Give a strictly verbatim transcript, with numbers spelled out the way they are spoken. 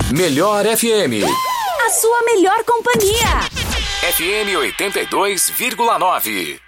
Melhor F M. A sua melhor companhia. F M oitenta e dois vírgula nove.